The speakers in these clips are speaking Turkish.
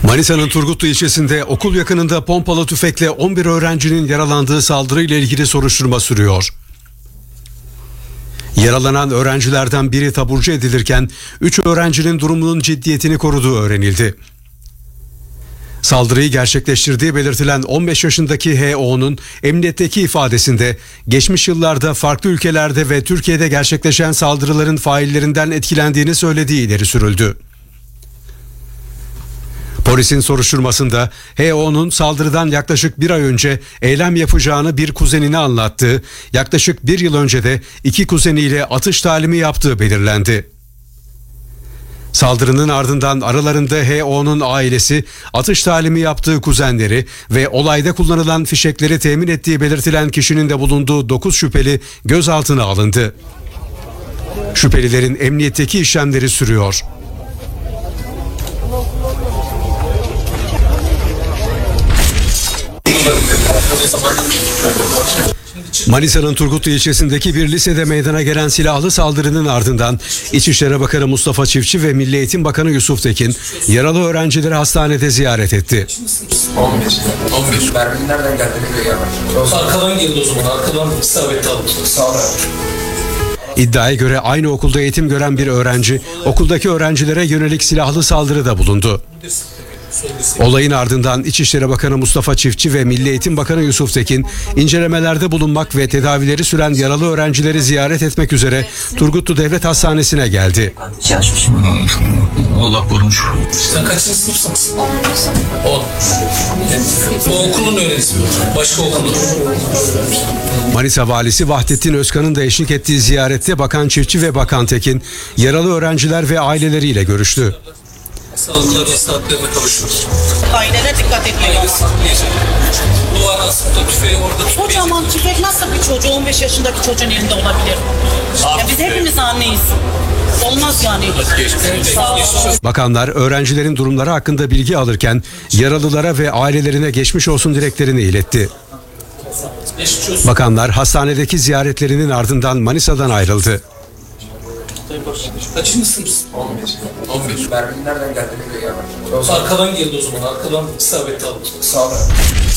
Manisa'nın Turgutlu ilçesinde okul yakınında pompalı tüfekle 11 öğrencinin yaralandığı saldırıyla ilgili soruşturma sürüyor. Yaralanan öğrencilerden biri taburcu edilirken 3 öğrencinin durumunun ciddiyetini koruduğu öğrenildi. Saldırıyı gerçekleştirdiği belirtilen 15 yaşındaki H.O.'nun emniyetteki ifadesinde geçmiş yıllarda farklı ülkelerde ve Türkiye'de gerçekleşen saldırıların faillerinden etkilendiğini söylediği ileri sürüldü. Polisin soruşturmasında H.O.'nun saldırıdan yaklaşık bir ay önce eylem yapacağını bir kuzenine anlattığı, yaklaşık bir yıl önce de 2 kuzeniyle atış talimi yaptığı belirlendi. Saldırının ardından aralarında H.O.'nun ailesi, atış talimi yaptığı kuzenleri ve olayda kullanılan fişekleri temin ettiği belirtilen kişinin de bulunduğu 9 şüpheli gözaltına alındı. Şüphelilerin emniyetteki işlemleri sürüyor. Manisa'nın Turgutlu ilçesindeki bir lisede meydana gelen silahlı saldırının ardından İçişleri Bakanı Mustafa Çiftçi ve Milli Eğitim Bakanı Yusuf Tekin yaralı öğrencileri hastanede ziyaret etti. 15. Merminin nereden geldiğini görüyorlar. Arkadan geldi o zaman. Arkadan isabetli aldı. Sağ olun. İddiaya göre aynı okulda eğitim gören bir öğrenci okuldaki öğrencilere yönelik silahlı saldırıda bulundu. Olayın ardından İçişleri Bakanı Mustafa Çiftçi ve Milli Eğitim Bakanı Yusuf Tekin incelemelerde bulunmak ve tedavileri süren yaralı öğrencileri ziyaret etmek üzere Turgutlu Devlet Hastanesi'ne geldi. Allah korumuş. Sen kaçıncı sınıfsınız? 10. O okulun öğrencisi. Başka okulun. Manisa Valisi Vahdettin Özkan'ın da eşlik ettiği ziyarette Bakan Çiftçi ve Bakan Tekin yaralı öğrenciler ve aileleriyle görüştü. Sağlıklı hastalıklarına kavuşuruz. Ailelere dikkat etmeliyiz. Bu arasında tüfeği orada. Kocaman tüfek nasıl bir çocuğu 15 yaşındaki çocuğun elinde olabilir? Ya biz hepimiz anneyiz. Olmaz yani. Bakanlar öğrencilerin durumları hakkında bilgi alırken yaralılara ve ailelerine geçmiş olsun dileklerini iletti. Bakanlar hastanedeki ziyaretlerinin ardından Manisa'dan ayrıldı. Kaçıncı sınıfsın? 11. Merminin nereden geldiğini görüyorlar. Arkadan geldi o zaman. Arkadan isabetli aldı. Sağ olun.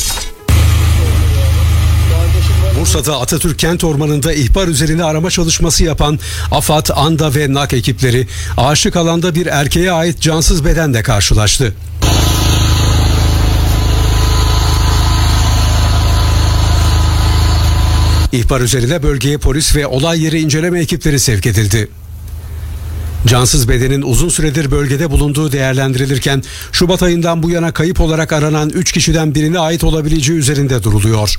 Bursa'da Atatürk Kent Ormanı'nda ihbar üzerine arama çalışması yapan AFAD, ANDA ve NAK ekipleri aşık alanda bir erkeğe ait cansız bedenle karşılaştı. İhbar üzerine bölgeye polis ve olay yeri inceleme ekipleri sevk edildi. Cansız bedenin uzun süredir bölgede bulunduğu değerlendirilirken Şubat ayından bu yana kayıp olarak aranan 3 kişiden birine ait olabileceği üzerinde duruluyor.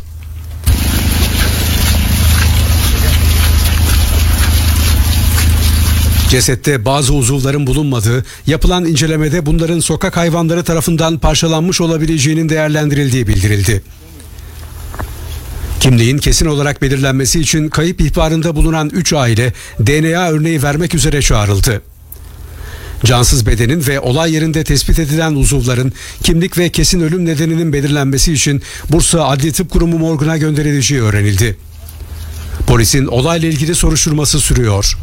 Cesette bazı uzuvların bulunmadığı, yapılan incelemede bunların sokak hayvanları tarafından parçalanmış olabileceğinin değerlendirildiği bildirildi. Kimliğin kesin olarak belirlenmesi için kayıp ihbarında bulunan 3 aile DNA örneği vermek üzere çağrıldı. Cansız bedenin ve olay yerinde tespit edilen uzuvların kimlik ve kesin ölüm nedeninin belirlenmesi için Bursa Adli Tıp Kurumu morguna gönderileceği öğrenildi. Polisin olayla ilgili soruşturması sürüyor.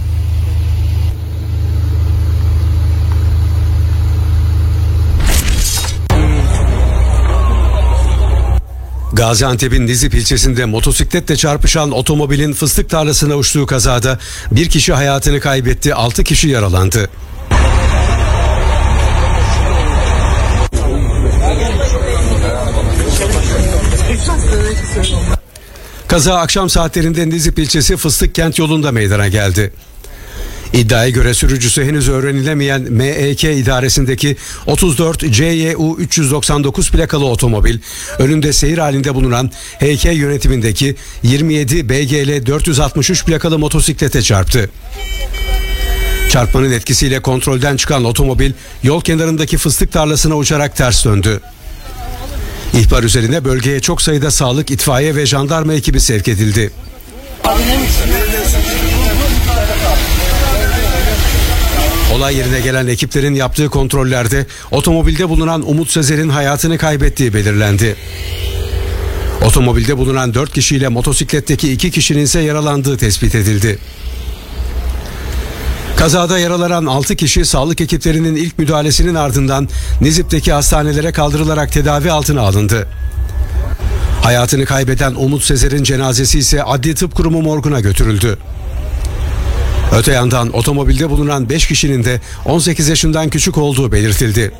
Gaziantep'in Nizip ilçesinde motosikletle çarpışan otomobilin fıstık tarlasına uçtuğu kazada bir kişi hayatını kaybetti, 6 kişi yaralandı. Kaza akşam saatlerinde Nizip ilçesi Fıstıkkent yolunda meydana geldi. İddiaya göre sürücüsü henüz öğrenilemeyen MEK idaresindeki 34 CYU 399 plakalı otomobil, önünde seyir halinde bulunan HK yönetimindeki 27 BGL 463 plakalı motosiklete çarptı. Çarpmanın etkisiyle kontrolden çıkan otomobil yol kenarındaki fıstık tarlasına uçarak ters döndü. İhbar üzerine bölgeye çok sayıda sağlık, itfaiye ve jandarma ekibi sevk edildi. Olay yerine gelen ekiplerin yaptığı kontrollerde otomobilde bulunan Umut Sezer'in hayatını kaybettiği belirlendi. Otomobilde bulunan 4 kişiyle motosikletteki 2 kişinin ise yaralandığı tespit edildi. Kazada yaralanan 6 kişi sağlık ekiplerinin ilk müdahalesinin ardından Nizip'teki hastanelere kaldırılarak tedavi altına alındı. Hayatını kaybeden Umut Sezer'in cenazesi ise Adli Tıp Kurumu morguna götürüldü. Öte yandan otomobilde bulunan 5 kişinin de 18 yaşından küçük olduğu belirtildi.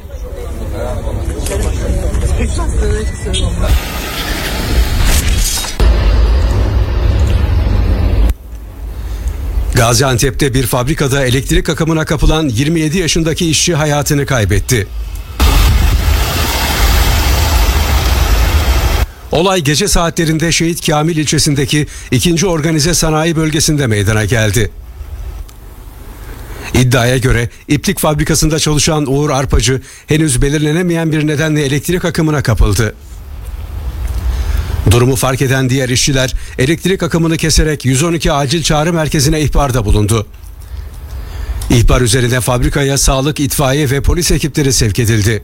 Gaziantep'te bir fabrikada elektrik akımına kapılan 27 yaşındaki işçi hayatını kaybetti. Olay gece saatlerinde Şehit Kamil ilçesindeki 2. Organize Sanayi Bölgesi'nde meydana geldi. İddiaya göre iplik fabrikasında çalışan Uğur Arpacı henüz belirlenemeyen bir nedenle elektrik akımına kapıldı. Durumu fark eden diğer işçiler elektrik akımını keserek 112 acil çağrı merkezine ihbarda bulundu. İhbar üzerine fabrikaya sağlık, itfaiye ve polis ekipleri sevk edildi.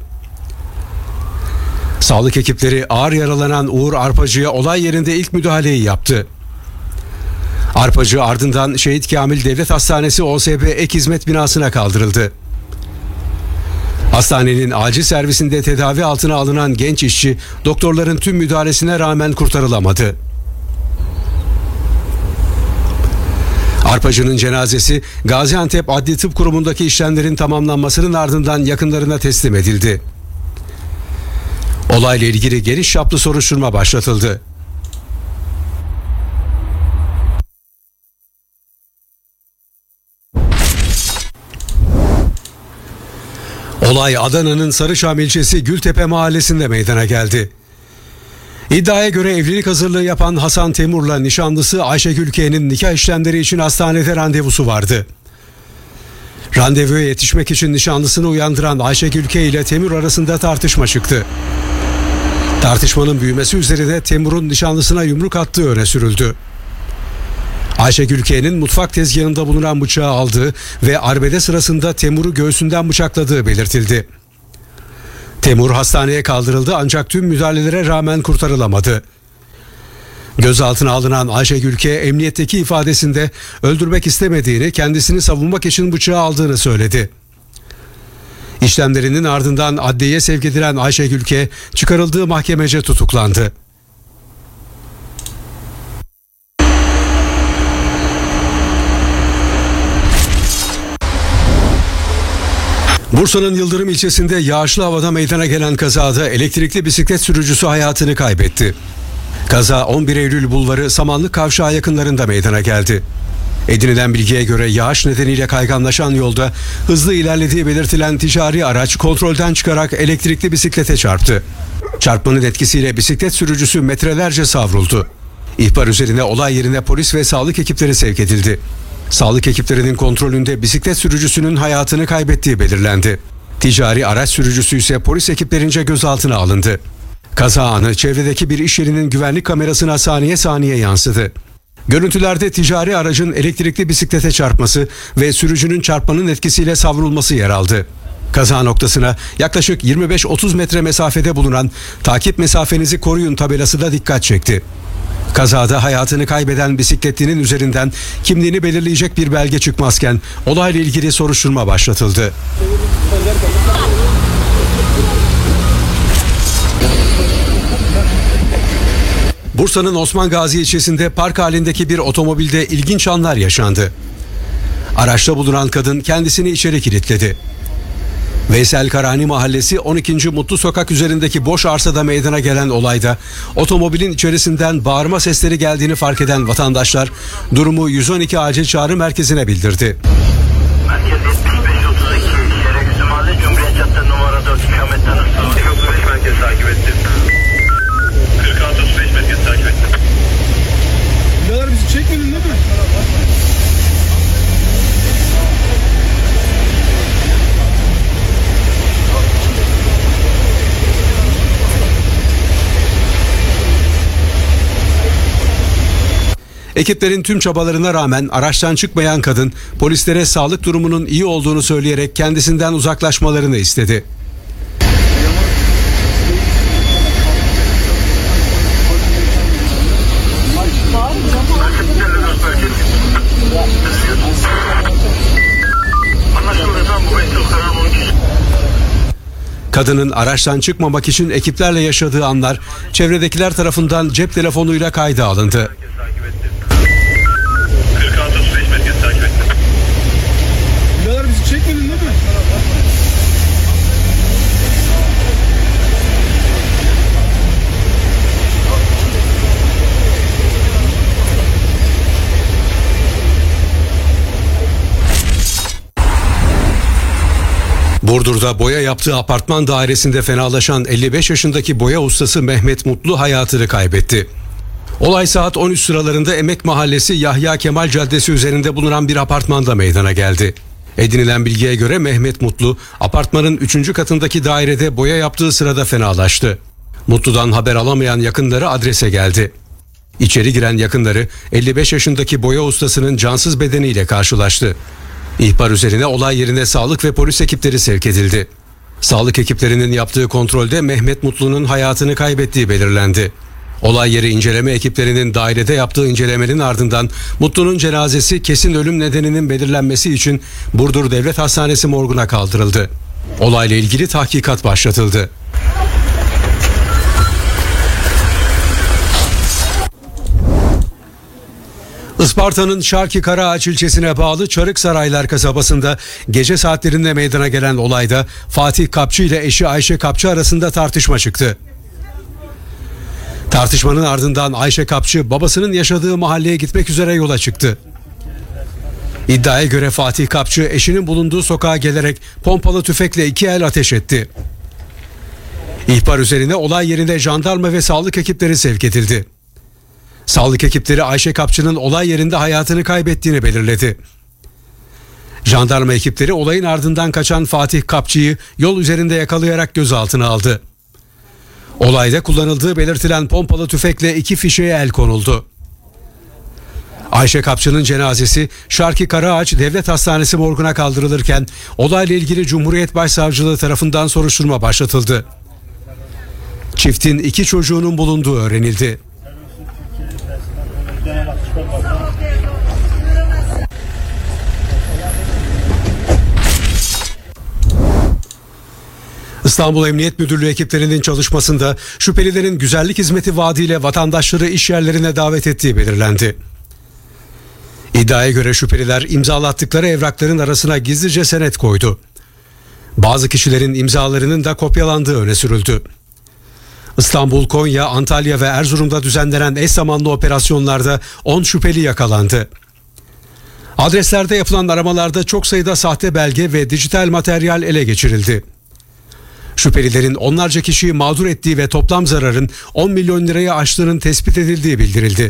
Sağlık ekipleri ağır yaralanan Uğur Arpacı'ya olay yerinde ilk müdahaleyi yaptı. Arpacı ardından Şehit Kamil Devlet Hastanesi OSB Ek Hizmet binasına kaldırıldı. Hastanenin acil servisinde tedavi altına alınan genç işçi doktorların tüm müdahalesine rağmen kurtarılamadı. Arpacı'nın cenazesi Gaziantep Adli Tıp Kurumu'ndaki işlemlerin tamamlanmasının ardından yakınlarına teslim edildi. Olayla ilgili geniş çaplı soruşturma başlatıldı. Olay Adana'nın Sarıçam ilçesi Gültepe mahallesinde meydana geldi. İddiaya göre evlilik hazırlığı yapan Hasan Temur'la nişanlısı Ayşegül K'nin nikah işlemleri için hastanede randevusu vardı. Randevuya yetişmek için nişanlısını uyandıran Ayşegül K ile Temur arasında tartışma çıktı. Tartışmanın büyümesi üzerine Temur'un nişanlısına yumruk attığı öne sürüldü. Ayşegül K'nin mutfak tezgahında bulunan bıçağı aldığı ve arbede sırasında Temur'u göğsünden bıçakladığı belirtildi. Temur hastaneye kaldırıldı ancak tüm müdahalelere rağmen kurtarılamadı. Gözaltına alınan Ayşegül K emniyetteki ifadesinde öldürmek istemediğini, kendisini savunmak için bıçağı aldığını söyledi. İşlemlerinin ardından adliyeye sevk edilen Ayşegül K çıkarıldığı mahkemece tutuklandı. Bursa'nın Yıldırım ilçesinde yağışlı havada meydana gelen kazada elektrikli bisiklet sürücüsü hayatını kaybetti. Kaza 11 Eylül Bulvarı Samanlık Kavşağı yakınlarında meydana geldi. Edinilen bilgiye göre yağış nedeniyle kayganlaşan yolda hızlı ilerlediği belirtilen ticari araç kontrolden çıkarak elektrikli bisiklete çarptı. Çarpmanın etkisiyle bisiklet sürücüsü metrelerce savruldu. İhbar üzerine olay yerine polis ve sağlık ekipleri sevk edildi. Sağlık ekiplerinin kontrolünde bisiklet sürücüsünün hayatını kaybettiği belirlendi. Ticari araç sürücüsü ise polis ekiplerince gözaltına alındı. Kaza anı çevredeki bir iş yerinin güvenlik kamerasına saniye saniye yansıdı. Görüntülerde ticari aracın elektrikli bisiklete çarpması ve sürücünün çarpmanın etkisiyle savrulması yer aldı. Kaza noktasına yaklaşık 25-30 metre mesafede bulunan "Takip mesafenizi koruyun" tabelası da dikkat çekti. Kazada hayatını kaybeden bisikletlinin üzerinden kimliğini belirleyecek bir belge çıkmazken olayla ilgili soruşturma başlatıldı. Bursa'nın Osman Gazi ilçesinde park halindeki bir otomobilde ilginç anlar yaşandı. Araçta bulunan kadın kendisini içeri kilitledi. Veysel Karani Mahallesi 12. Mutlu Sokak üzerindeki boş arsada meydana gelen olayda otomobilin içerisinden bağırma sesleri geldiğini fark eden vatandaşlar durumu 112 acil çağrı merkezine bildirdi. Merkez 7532 Şerefsiz Mahalle Cumhuriyet Caddesi numara 4 ikamet tanısı. 45 merkez takip ettim. 46-35 merkez takip ettim. Neler bizi çekmedin değil mi? Ekiplerin tüm çabalarına rağmen araçtan çıkmayan kadın polislere sağlık durumunun iyi olduğunu söyleyerek kendisinden uzaklaşmalarını istedi. Kadının araçtan çıkmamak için ekiplerle yaşadığı anlar çevredekiler tarafından cep telefonuyla kayda alındı. 46-35 merkez takip ettim. Birader bizi çekmedin değil mi? Burdur'da boya yaptığı apartman dairesinde fenalaşan 55 yaşındaki boya ustası Mehmet Mutlu hayatını kaybetti. Olay saat 13 sıralarında Emek Mahallesi Yahya Kemal Caddesi üzerinde bulunan bir apartmanda meydana geldi. Edinilen bilgiye göre Mehmet Mutlu apartmanın 3. katındaki dairede boya yaptığı sırada fenalaştı. Mutlu'dan haber alamayan yakınları adrese geldi. İçeri giren yakınları 55 yaşındaki boya ustasının cansız bedeniyle karşılaştı. İhbar üzerine olay yerine sağlık ve polis ekipleri sevk edildi. Sağlık ekiplerinin yaptığı kontrolde Mehmet Mutlu'nun hayatını kaybettiği belirlendi. Olay yeri inceleme ekiplerinin dairede yaptığı incelemenin ardından Mutlu'nun cenazesi kesin ölüm nedeninin belirlenmesi için Burdur Devlet Hastanesi morguna kaldırıldı. Olayla ilgili tahkikat başlatıldı. Isparta'nın Şarkı Karaağaç ilçesine bağlı Çarıksaraylar kasabasında gece saatlerinde meydana gelen olayda Fatih Kapçı ile eşi Ayşe Kapçı arasında tartışma çıktı. Tartışmanın ardından Ayşe Kapçı babasının yaşadığı mahalleye gitmek üzere yola çıktı. İddiaya göre Fatih Kapçı eşinin bulunduğu sokağa gelerek pompalı tüfekle 2 el ateş etti. İhbar üzerine olay yerine jandarma ve sağlık ekipleri sevk edildi. Sağlık ekipleri Ayşe Kapçı'nın olay yerinde hayatını kaybettiğini belirledi. Jandarma ekipleri olayın ardından kaçan Fatih Kapçı'yı yol üzerinde yakalayarak gözaltına aldı. Olayda kullanıldığı belirtilen pompalı tüfekle 2 fişeğe el konuldu. Ayşe Kapçı'nın cenazesi Şarkı Karaağaç Devlet Hastanesi morguna kaldırılırken olayla ilgili Cumhuriyet Başsavcılığı tarafından soruşturma başlatıldı. Çiftin 2 çocuğunun bulunduğu öğrenildi. İstanbul Emniyet Müdürlüğü ekiplerinin çalışmasında şüphelilerin güzellik hizmeti vaadiyle vatandaşları iş yerlerine davet ettiği belirlendi. İddiaya göre şüpheliler imzalattıkları evrakların arasına gizlice senet koydu. Bazı kişilerin imzalarının da kopyalandığı öne sürüldü. İstanbul, Konya, Antalya ve Erzurum'da düzenlenen eş zamanlı operasyonlarda 10 şüpheli yakalandı. Adreslerde yapılan aramalarda çok sayıda sahte belge ve dijital materyal ele geçirildi. Şüphelilerin onlarca kişiyi mağdur ettiği ve toplam zararın 10 milyon lirayı aştığının tespit edildiği bildirildi.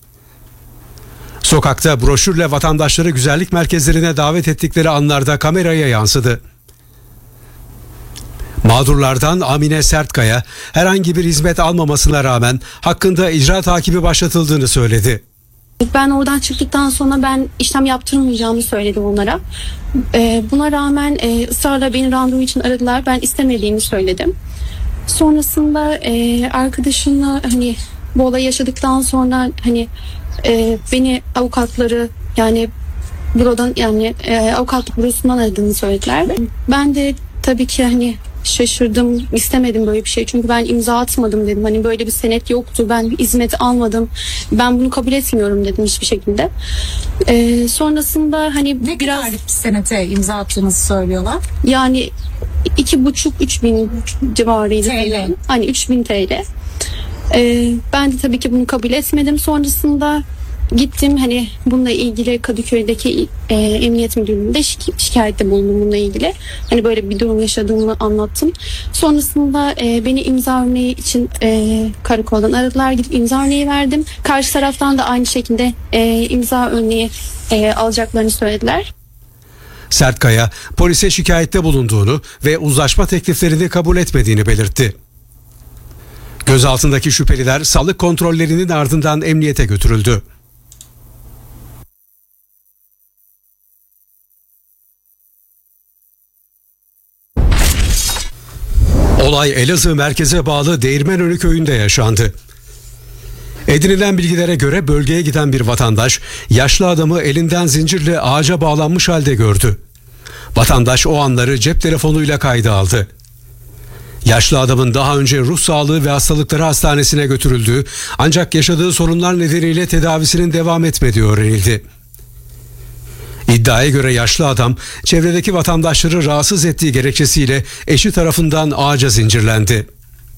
Sokakta broşürle vatandaşları güzellik merkezlerine davet ettikleri anlarda kameraya yansıdı. Mağdurlardan Amine Sertkaya herhangi bir hizmet almamasına rağmen hakkında icra takibi başlatıldığını söyledi. Ben oradan çıktıktan sonra ben işlem yaptırmayacağımı söyledim onlara. Buna rağmen ısrarla beni randevu için aradılar. Ben istemediğimi söyledim. Sonrasında arkadaşımla hani bu olayı yaşadıktan sonra hani beni avukatları yani bürodan yani avukatlık bürosundan aradığını söylediler. Ben de tabii ki hani şaşırdım, istemedim böyle bir şey çünkü ben imza atmadım dedim, hani böyle bir senet yoktu, ben hizmet almadım, ben bunu kabul etmiyorum dedim hiçbir şekilde. Sonrasında hani ne biraz kadarlık bir senete imza attığınızı söylüyorlar? Yani 2,5-3 bin civarıydı. TL. Hani 3.000 TL. Ben de tabii ki bunu kabul etmedim. Sonrasında gittim hani bununla ilgili Kadıköy'deki Emniyet Müdürlüğü'nde şikayette bulundum bununla ilgili. Hani böyle bir durum yaşadığımı anlattım. Sonrasında beni imza örneği için karakoldan aradılar. Gidip imza örneği verdim. Karşı taraftan da aynı şekilde imza örneği alacaklarını söylediler. Sertkaya polise şikayette bulunduğunu ve uzlaşma tekliflerini kabul etmediğini belirtti. Gözaltındaki şüpheliler sağlık kontrollerinin ardından emniyete götürüldü. Olay Elazığ merkeze bağlı Değirmenönü köyünde yaşandı. Edinilen bilgilere göre bölgeye giden bir vatandaş yaşlı adamı elinden zincirle ağaca bağlanmış halde gördü. Vatandaş o anları cep telefonuyla kayda aldı. Yaşlı adamın daha önce ruh sağlığı ve hastalıkları hastanesine götürüldüğü ancak yaşadığı sorunlar nedeniyle tedavisinin devam etmediği öğrenildi. İddiaya göre yaşlı adam çevredeki vatandaşları rahatsız ettiği gerekçesiyle eşi tarafından ağaca zincirlendi.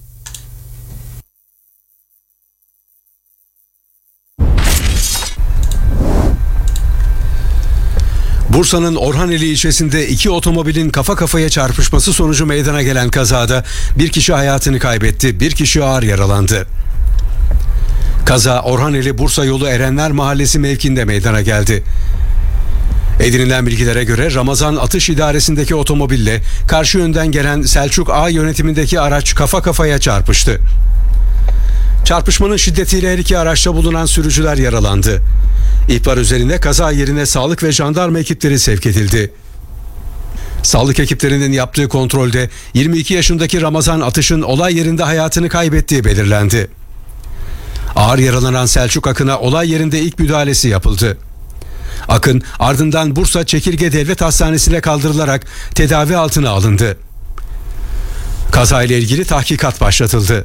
Bursa'nın Orhaneli ilçesinde iki otomobilin kafa kafaya çarpışması sonucu meydana gelen kazada bir kişi hayatını kaybetti, bir kişi ağır yaralandı. Kaza Orhaneli Bursa yolu Erenler Mahallesi mevkinde meydana geldi. Edinilen bilgilere göre Ramazan Atış İdaresi'ndeki otomobille karşı yönden gelen Selçuk A yönetimindeki araç kafa kafaya çarpıştı. Çarpışmanın şiddetiyle her iki araçta bulunan sürücüler yaralandı. İhbar üzerine kaza yerine sağlık ve jandarma ekipleri sevk edildi. Sağlık ekiplerinin yaptığı kontrolde 22 yaşındaki Ramazan Atış'ın olay yerinde hayatını kaybettiği belirlendi. Ağır yaralanan Selçuk Akın'a olay yerinde ilk müdahalesi yapıldı. Akın ardından Bursa Çekirge Devlet Hastanesi'ne kaldırılarak tedavi altına alındı. Kazayla ilgili tahkikat başlatıldı.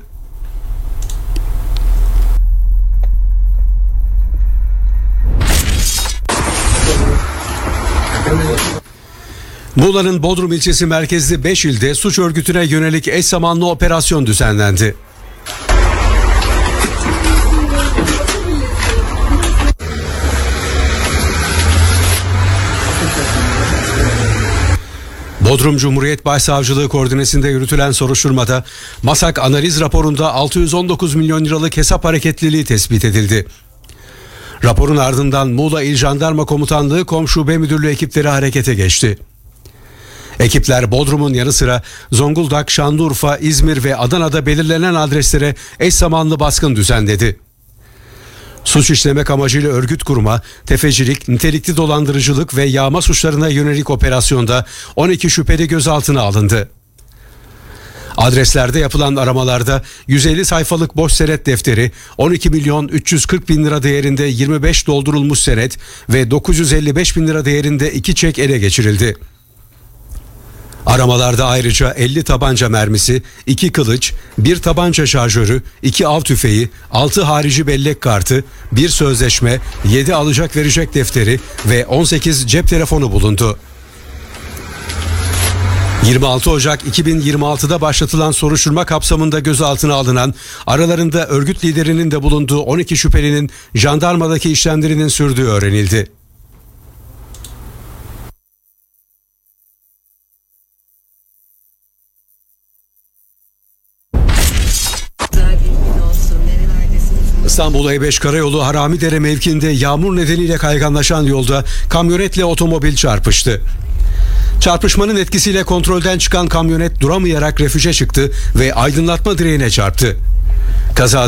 Muğla'nın Bodrum ilçesi merkezli 5 ilde suç örgütüne yönelik eş zamanlı operasyon düzenlendi. Bodrum Cumhuriyet Başsavcılığı koordinesinde yürütülen soruşturmada MASAK analiz raporunda 619 milyon liralık hesap hareketliliği tespit edildi. Raporun ardından Muğla İl Jandarma Komutanlığı Komşube Müdürlüğü ekipleri harekete geçti. Ekipler Bodrum'un yanı sıra Zonguldak, Şanlıurfa, İzmir ve Adana'da belirlenen adreslere eş zamanlı baskın düzenledi. Suç işlemek amacıyla örgüt kurma, tefecilik, nitelikli dolandırıcılık ve yağma suçlarına yönelik operasyonda 12 şüpheli gözaltına alındı. Adreslerde yapılan aramalarda 150 sayfalık boş senet defteri, 12 milyon 340 bin lira değerinde 25 doldurulmuş senet ve 955 bin lira değerinde 2 çek ele geçirildi. Aramalarda ayrıca 50 tabanca mermisi, 2 kılıç, 1 tabanca şarjörü, 2 av tüfeği, 6 harici bellek kartı, 1 sözleşme, 7 alacak verecek defteri ve 18 cep telefonu bulundu. 26 Ocak 2026'da başlatılan soruşturma kapsamında gözaltına alınan, aralarında örgüt liderinin de bulunduğu 12 şüphelinin jandarmadaki işlemlerinin sürdüğü öğrenildi. İstanbul E5 Karayolu Haramidere mevkiinde yağmur nedeniyle kayganlaşan yolda kamyonetle otomobil çarpıştı. Çarpışmanın etkisiyle kontrolden çıkan kamyonet duramayarak refüje çıktı ve aydınlatma direğine çarptı. Kazada